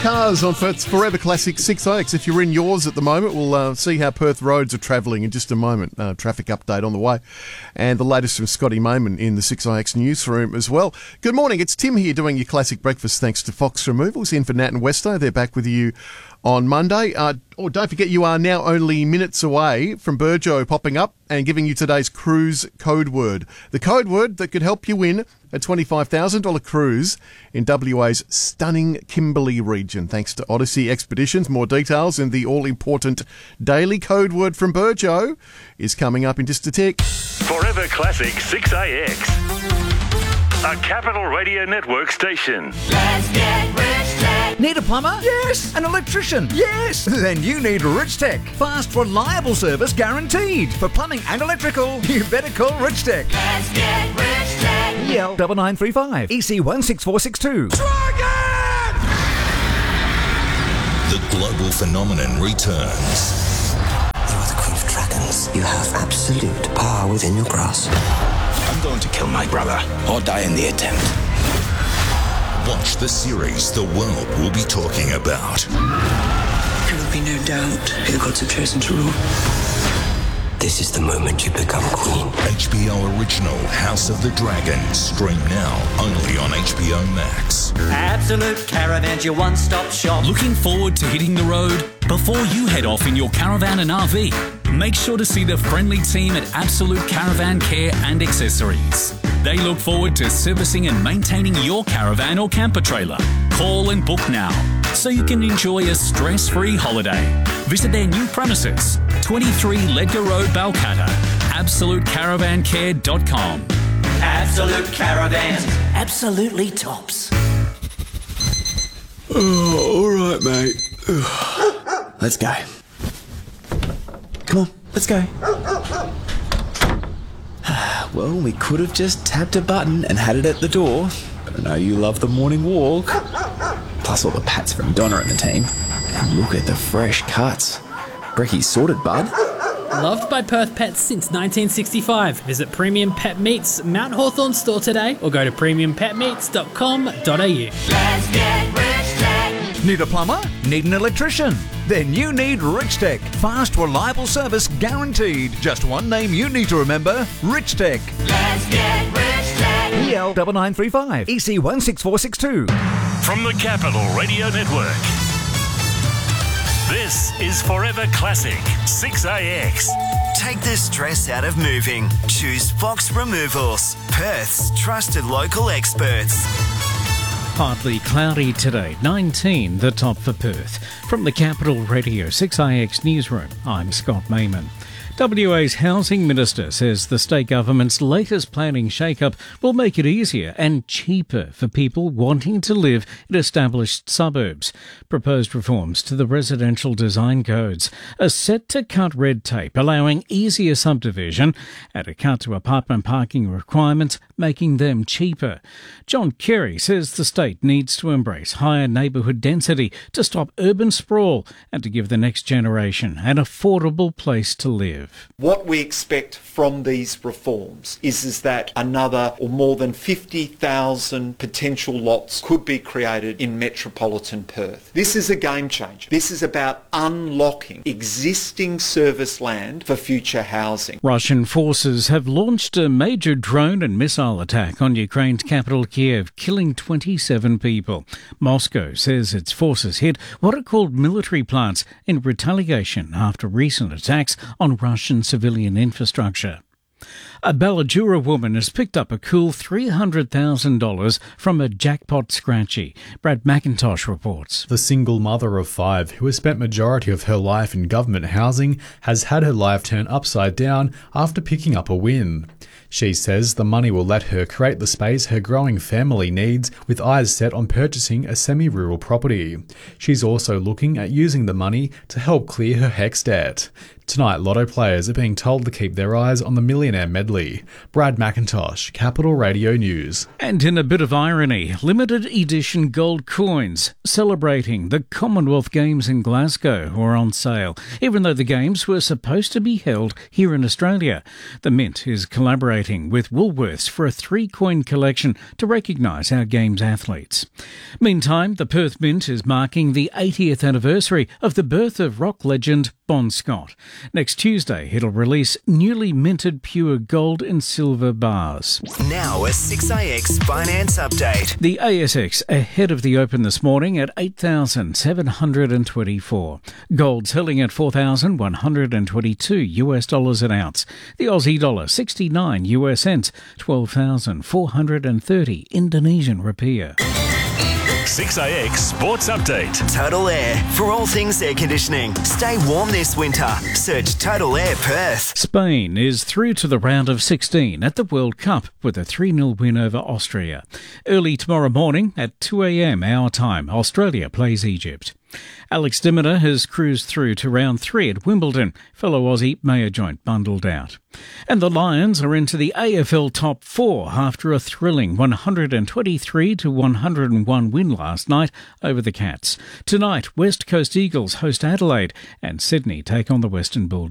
cars on Perth's Forever Classic 6AX. If you're in yours at the moment, we'll see how Perth roads are travelling in just a moment. Traffic update on the way. And the latest from Scotty Mayman in the 6AX newsroom as well. Good morning, it's Tim here doing your classic breakfast thanks to Fox Removals in for Nat and Westo. They're back with you on Monday. Don't forget, you are now only minutes away from Burjo popping up and giving you today's cruise code word. The code word that could help you win a $25,000 cruise in WA's stunning Kimberley region, thanks to Odyssey Expeditions. More details and the all-important daily code word from Burjo is coming up in just a tick. Forever Classic 6AX, a Capital Radio Network station. Let's get Rich Tech. Need a plumber? Yes. An electrician? Yes. Then you need Rich Tech. Fast, reliable service guaranteed. For plumbing and electrical, you better call Rich Tech. Let's get Rich Tech. EL 9935 EC 16462. Dragon! The global phenomenon returns. You are the Queen of Dragons. You have absolute power within your grasp. I'm going to kill my brother or die in the attempt. Watch the series the world will be talking about. There will be no doubt who the gods have chosen to rule. This is the moment you become queen. HBO original House of the Dragon. Stream now only on HBO Max. Absolute Caravan's your one-stop shop. Looking forward to hitting the road? Before you head off in your caravan and RV, make sure to see the friendly team at Absolute Caravan Care and Accessories. They look forward to servicing and maintaining your caravan or camper trailer. Call and book now so you can enjoy a stress-free holiday. Visit their new premises, 23 Ledger Road, Balcatta. AbsoluteCaravanCare.com. Absolute Caravans. Absolutely tops. Oh, all right, mate. Let's go. Come on, let's go. Well, we could have just tapped a button and had it at the door, but I know you love the morning walk. Plus all the pats from Donna and the team. And look at the fresh cuts. Brecky's sorted, bud. Loved by Perth pets since 1965. Visit Premium Pet Meats Mount Hawthorn store today or go to premiumpetmeats.com.au. Let's get Rich Tech. Need a plumber? Need an electrician? Then you need Rich Tech. Fast, reliable service guaranteed. Just one name you need to remember, Rich Tech. Let's get Rich Tech. EL 9935 EC 16462. From the Capital Radio Network, this is Forever Classic 6AX. Take the stress out of moving. Choose Fox Removals, Perth's trusted local experts. Partly cloudy today, 19 the top for Perth. From the Capital Radio 6IX newsroom, I'm Scott Mayman. WA's Housing Minister says the state government's latest planning shake-up will make it easier and cheaper for people wanting to live in established suburbs. Proposed reforms to the residential design codes are set to cut red tape, allowing easier subdivision and a cut to apartment parking requirements, making them cheaper. John Kerry says the state needs to embrace higher neighbourhood density to stop urban sprawl and to give the next generation an affordable place to live. What we expect from these reforms is that another or more than 50,000 potential lots could be created in metropolitan Perth. This is a game changer. This is about unlocking existing service land for future housing. Russian forces have launched a major drone and missile attack on Ukraine's capital Kiev, killing 27 people. Moscow says its forces hit what are called military plants in retaliation after recent attacks on Russian civilian infrastructure. A Ballajura woman has picked up a cool $300,000 from a jackpot scratchy. Brad McIntosh reports. The single mother of 5, who has spent majority of her life in government housing, has had her life turn upside down after picking up a win. She says the money will let her create the space her growing family needs, with eyes set on purchasing a semi-rural property. She's also looking at using the money to help clear her HECS debt. Tonight, Lotto players are being told to keep their eyes on the Millionaire Medley. Brad McIntosh, Capital Radio News. And in a bit of irony, limited edition gold coins celebrating the Commonwealth Games in Glasgow were on sale, even though the Games were supposed to be held here in Australia. The Mint is collaborating with Woolworths for a 3-coin collection to recognise our Games athletes. Meantime, the Perth Mint is marking the 80th anniversary of the birth of rock legend Bon Scott. Next Tuesday, it'll release newly minted pure gold and silver bars. Now a 6AX finance update. The ASX ahead of the open this morning at 8,724. Gold selling at $4,122 an ounce. The Aussie dollar 69 US cents, 12,430 Indonesian rupiah. 6AX Sports Update. Total Air. For all things air conditioning, stay warm this winter. Search Total Air Perth. Spain is through to the round of 16 at the World Cup with a 3-0 win over Austria. Early tomorrow morning at 2 a.m. our time, Australia plays Egypt. Alex de Minaur has cruised through to round 3 at Wimbledon. Fellow Aussie Mayer Joint bundled out. And the Lions are into the AFL top 4 after a thrilling 123-101 win last night over the Cats. Tonight, West Coast Eagles host Adelaide and Sydney take on the Western Bulldogs.